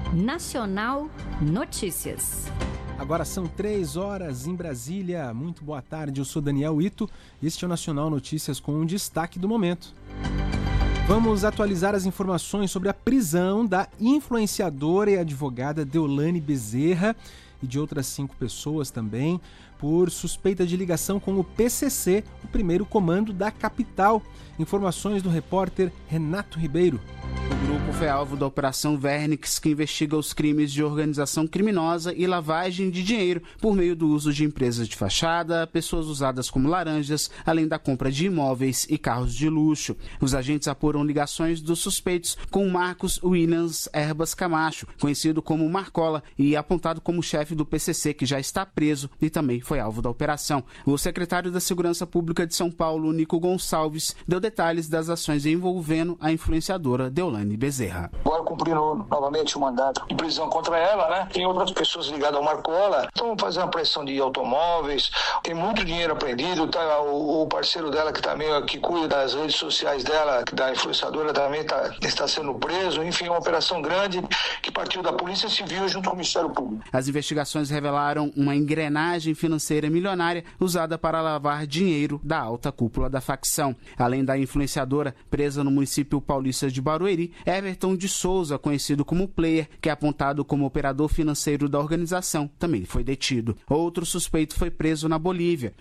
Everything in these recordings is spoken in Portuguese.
Nacional Notícias. Agora são 3h em Brasília. Muito boa tarde, eu sou Daniel Ito. Este é o Nacional Notícias com um destaque do momento. Vamos atualizar as informações sobre a prisão da influenciadora e advogada Deolane Bezerra e de outras 5 pessoas também, por suspeita de ligação com o PCC, o primeiro comando da capital. Informações do repórter Renato Ribeiro. O grupo foi alvo da Operação Vernix, que investiga os crimes de organização criminosa e lavagem de dinheiro por meio do uso de empresas de fachada, pessoas usadas como laranjas, além da compra de imóveis e carros de luxo. Os agentes apuram ligações dos suspeitos com Marcos Williams Herbas Camacho, conhecido como Marcola e apontado como chefe do PCC, que já está preso e também foi alvo da operação. O secretário da Segurança Pública de São Paulo, Nico Gonçalves, deu detalhes das ações envolvendo a influenciadora Deolane Bezerra. Agora cumprindo novamente o mandato de prisão contra ela, né? Tem outras pessoas ligadas ao Marcola. Então vamos fazer uma pressão de automóveis. Tem muito dinheiro apreendido. Tá? O parceiro dela que cuida das redes sociais dela, da influenciadora, também está sendo preso. Enfim, uma operação grande que partiu da Polícia Civil junto com o Ministério Público. As investigações revelaram uma engrenagem financeira milionária usada para lavar dinheiro da alta cúpula da facção. Além da influenciadora presa no município paulista de Barueri, Everton de Souza, conhecido como Player, que é apontado como operador financeiro da organização, também foi detido. Outro suspeito foi preso na Bolívia.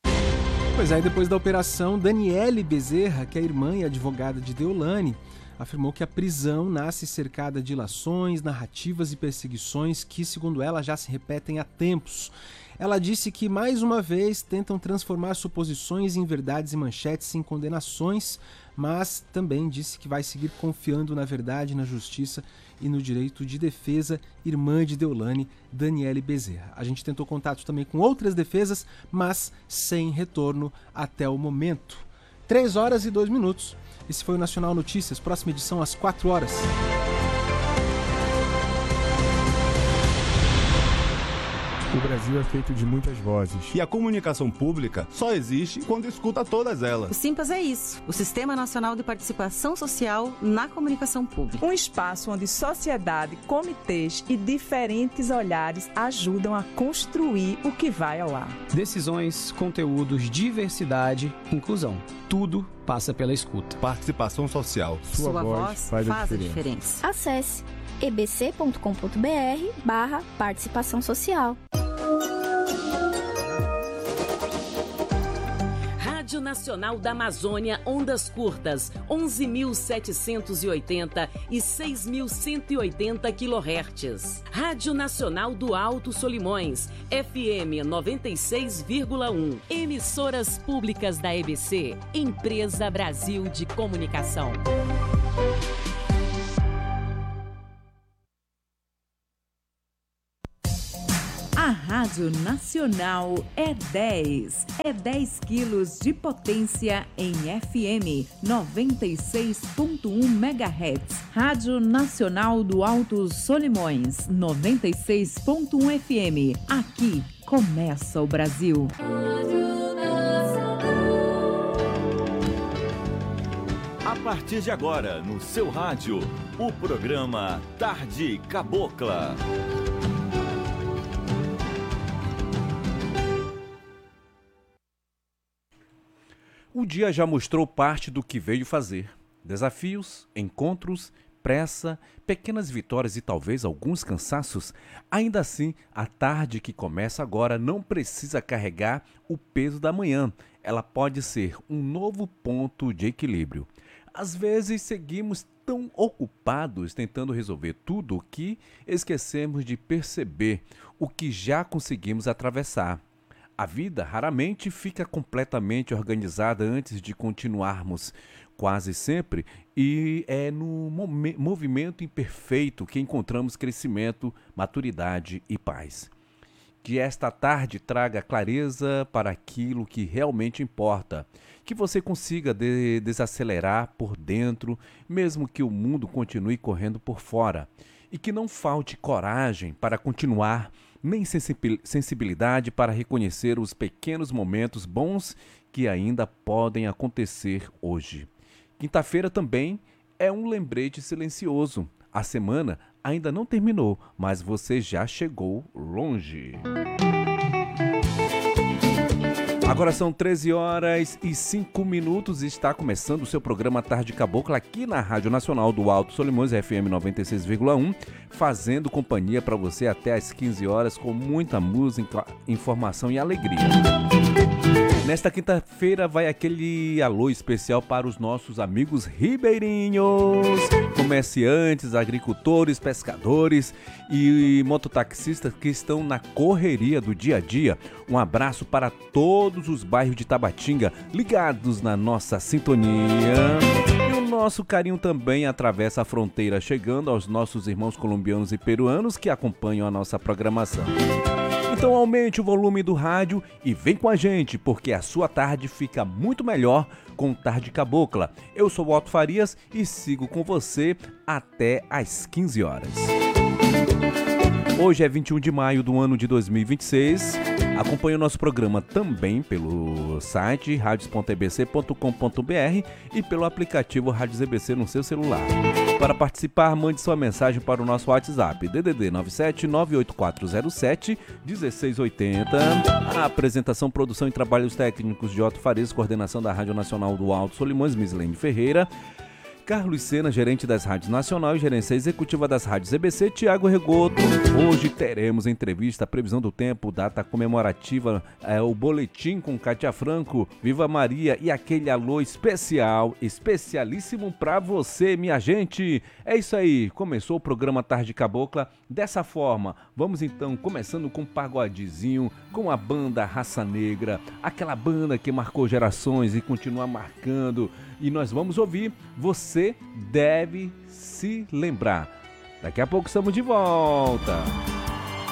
Pois é, depois da operação, Daniele Bezerra, que é irmã e advogada de Deolane, afirmou que a prisão nasce cercada de ilações, narrativas e perseguições que, segundo ela, já se repetem há tempos. Ela disse que, mais uma vez, tentam transformar suposições em verdades e manchetes em condenações, mas também disse que vai seguir confiando na verdade, na justiça e no direito de defesa, irmã de Deolane, Daniele Bezerra. A gente tentou contato também com outras defesas, mas sem retorno até o momento. 3h02. Esse foi o Nacional Notícias. Próxima edição às 4h. O Brasil é feito de muitas vozes. E a comunicação pública só existe quando escuta todas elas. O Simpas é isso, o Sistema Nacional de Participação Social na Comunicação Pública. Um espaço onde sociedade, comitês e diferentes olhares ajudam a construir o que vai ao ar. Decisões, conteúdos, diversidade, inclusão. Tudo passa pela escuta. Participação social. Sua voz faz a diferença. Acesse ebc.com.br/participação social. Rádio Nacional da Amazônia, ondas curtas, 11.780 e 6.180 kHz. Rádio Nacional do Alto Solimões, FM 96,1. Emissoras públicas da EBC, Empresa Brasil de Comunicação. A Rádio Nacional é 10. É 10 quilos de potência em FM 96.1 MHz. Rádio Nacional do Alto Solimões 96.1 FM. Aqui começa o Brasil. A partir de agora, no seu rádio, o programa Tarde Cabocla. O dia já mostrou parte do que veio fazer. Desafios, encontros, pressa, pequenas vitórias e talvez alguns cansaços. Ainda assim, a tarde que começa agora não precisa carregar o peso da manhã. Ela pode ser um novo ponto de equilíbrio. Às vezes seguimos tão ocupados tentando resolver tudo que esquecemos de perceber o que já conseguimos atravessar. A vida raramente fica completamente organizada antes de continuarmos. Quase sempre, e é no movimento imperfeito que encontramos crescimento, maturidade e paz. Que esta tarde traga clareza para aquilo que realmente importa. Que você consiga desacelerar por dentro, mesmo que o mundo continue correndo por fora. E que não falte coragem para continuar, nem sensibilidade para reconhecer os pequenos momentos bons que ainda podem acontecer hoje. Quinta-feira também é um lembrete silencioso. A semana ainda não terminou, mas você já chegou longe. Agora são 13h05 e está começando o seu programa Tarde Cabocla aqui na Rádio Nacional do Alto Solimões, FM 96,1, fazendo companhia para você até às 15 horas com muita música, informação e alegria. Nesta quinta-feira vai aquele alô especial para os nossos amigos ribeirinhos, comerciantes, agricultores, pescadores e mototaxistas que estão na correria do dia a dia. Um abraço para todos os bairros de Tabatinga ligados na nossa sintonia. E o nosso carinho também atravessa a fronteira, chegando aos nossos irmãos colombianos e peruanos que acompanham a nossa programação. Então aumente o volume do rádio e vem com a gente, porque a sua tarde fica muito melhor com Tarde Cabocla. Eu sou o Otto Farias e sigo com você até às 15 horas. Hoje é 21 de maio do ano de 2026. Acompanhe o nosso programa também pelo site radios.ebc.com.br e pelo aplicativo Rádios EBC no seu celular. Para participar, mande sua mensagem para o nosso WhatsApp, DDD 97-98407-1680. A apresentação, produção e trabalhos técnicos de Otto Farias, coordenação da Rádio Nacional do Alto Solimões, Mislene Ferreira. Carlos Sena, gerente das rádios Nacional e gerência executiva das rádios EBC, Tiago Regoto. Hoje teremos entrevista, previsão do tempo, data comemorativa, o boletim com Cátia Franco, Viva Maria e aquele alô especial, especialíssimo pra você, minha gente. É isso aí, começou o programa Tarde Cabocla dessa forma. Vamos então começando com um pagodezinho, com a banda Raça Negra, aquela banda que marcou gerações e continua marcando. E nós vamos ouvir Você Deve Se Lembrar. Daqui a pouco estamos de volta.